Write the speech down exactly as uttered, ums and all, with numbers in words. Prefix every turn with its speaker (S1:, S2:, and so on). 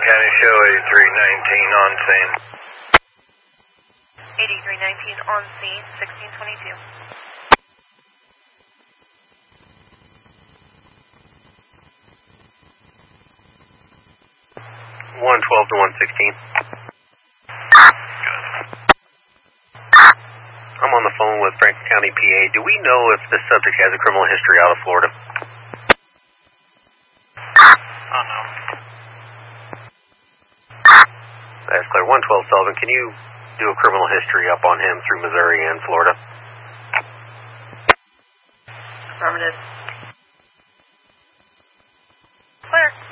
S1: County Show, eighty-three nineteen on scene.
S2: eighty-three nineteen on scene, sixteen twenty-two.
S3: one twelve to one sixteen. I'm on the phone with Franklin County, P A. Do we know if the subject has a criminal history out of Florida?
S4: Oh, no.
S3: That's clear. one twelve Sullivan, can you do a criminal history up on him through Missouri and Florida?
S2: Affirmative. Clear.